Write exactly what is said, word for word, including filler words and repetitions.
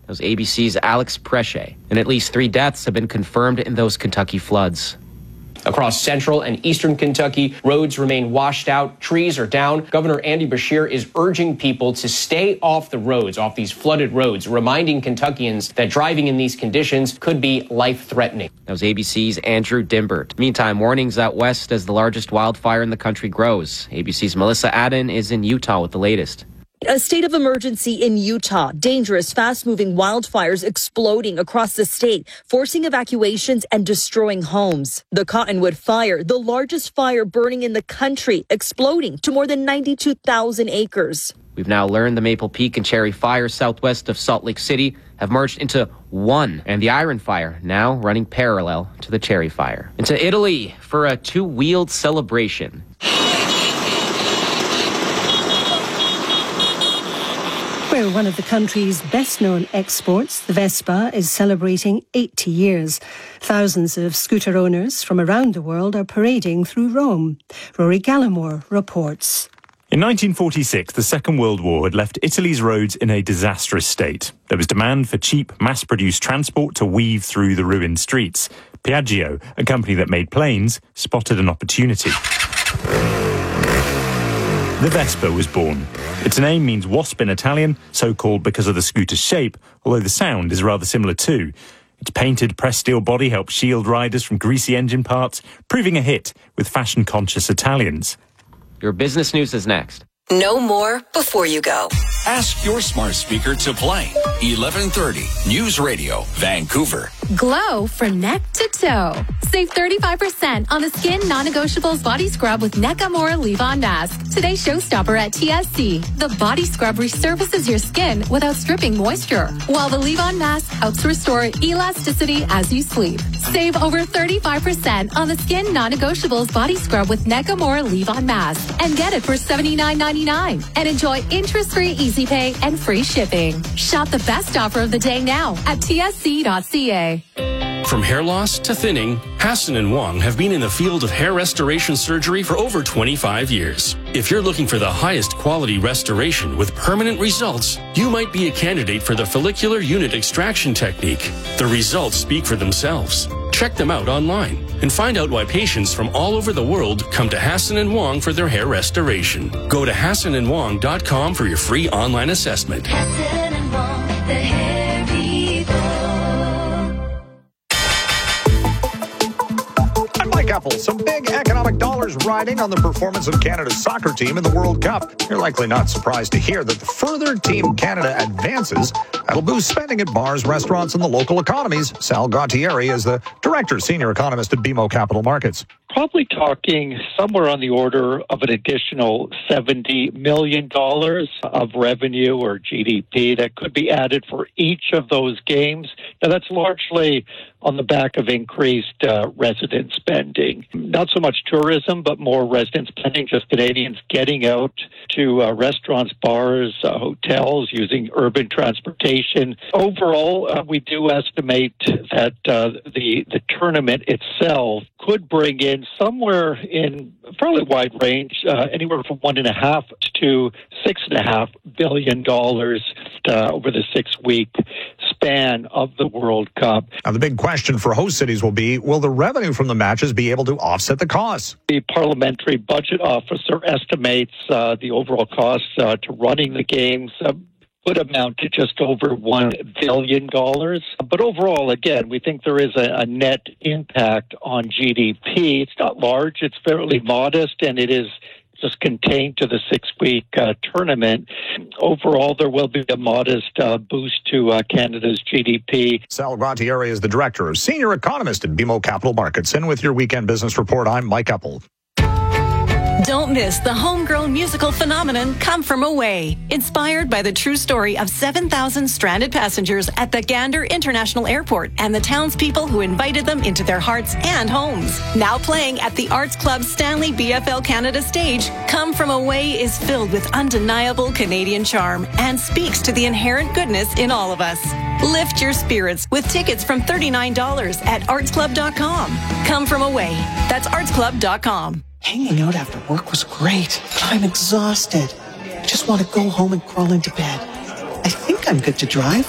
That was A B C's Alex Preche. And at least three deaths have been confirmed in those Kentucky floods. Across central and eastern Kentucky, roads remain washed out, trees are down. Governor Andy Beshear is urging people to stay off the roads, off these flooded roads, reminding Kentuckians that driving in these conditions could be life-threatening. That was A B C's Andrew Dimbert. Meantime, warnings out west as the largest wildfire in the country grows. A B C's Melissa Adden is in Utah with the latest. A state of emergency in Utah. Dangerous, fast-moving wildfires exploding across the state, forcing evacuations and destroying homes. The Cottonwood Fire, the largest fire burning in the country, exploding to more than ninety-two thousand acres. We've now learned the Maple Peak and Cherry Fire southwest of Salt Lake City have merged into one, and the Iron Fire now running parallel to the Cherry Fire. Into Italy for a two-wheeled celebration. Where one of the country's best-known exports, the Vespa, is celebrating eighty years. Thousands of scooter owners from around the world are parading through Rome. Rory Gallimore reports. In nineteen forty-six, the Second World War had left Italy's roads in a disastrous state. There was demand for cheap, mass-produced transport to weave through the ruined streets. Piaggio, a company that made planes, spotted an opportunity. The Vespa was born. Its name means wasp in Italian, so called because of the scooter's shape, although the sound is rather similar too. Its painted pressed steel body helps shield riders from greasy engine parts, proving a hit with fashion-conscious Italians. Your business news is next. Know more before you go. Ask your smart speaker to play. eleven thirty News Radio, Vancouver. Glow from neck to toe. Save thirty-five percent on the Skin Non-Negotiables Body Scrub with Nakamura Leave-On Mask. Today's showstopper at T S C. The body scrub resurfaces your skin without stripping moisture, while the Leave-On Mask helps restore elasticity as you sleep. Save over thirty-five percent on the Skin Non-Negotiables Body Scrub with Nakamura Leave-On Mask. And get it for seventy-nine ninety-nine. And enjoy interest-free easy pay and free shipping. Shop the best offer of the day now at T S C dot C A. From hair loss to thinning, Hassan and Wong have been in the field of hair restoration surgery for over twenty-five years. If you're looking for the highest quality restoration with permanent results, you might be a candidate for the follicular unit extraction technique. The results speak for themselves. Check them out online and find out why patients from all over the world come to Hassan and Wong for their hair restoration. Go to hassan and wong dot com for your free online assessment. Hassan and Wong, the hair people. I'm Mike Apple. Some big economic dollars riding on the performance of Canada's soccer team in the World Cup. You're likely not surprised to hear that the further Team Canada advances, that'll boost spending at bars, restaurants, and the local economies. Sal Gautieri is the director, senior economist at B M O Capital Markets. Probably talking somewhere on the order of an additional seventy million dollars of revenue or G D P that could be added for each of those games. Now, that's largely on the back of increased uh, resident spending. Not so much tourism, but more resident spending, just Canadians getting out to uh, restaurants, bars, uh, hotels, using urban transportation. Overall, uh, we do estimate that uh, the, the tournament itself could bring in somewhere in a fairly wide range, uh, anywhere from one and a half to six and a half billion dollars uh, over the six-week span of the World Cup. Now, the big question for host cities will be, will the revenue from the matches be able to offset the costs? The parliamentary budget officer estimates uh, the overall costs uh, to running the games uh, would amount to just over one billion dollars. But overall, again, we think there is a, a net impact on G D P. It's not large, it's fairly modest, and it is just contained to the six-week uh, tournament. Overall, there will be a modest uh, boost to uh, Canada's G D P. Sal Gautieri is the director of senior economist at B M O Capital Markets. And with your weekend business report, I'm Mike Apple. Don't miss the homegrown musical phenomenon Come From Away, inspired by the true story of seven thousand stranded passengers at the Gander International Airport and the townspeople who invited them into their hearts and homes. Now playing at the Arts Club Stanley B F L Canada stage, Come From Away is filled with undeniable Canadian charm and speaks to the inherent goodness in all of us. Lift your spirits with tickets from thirty-nine dollars at arts club dot com. Come From Away. That's arts club dot com. Hanging out after work was great, but I'm exhausted. I just want to go home and crawl into bed. I think I'm good to drive.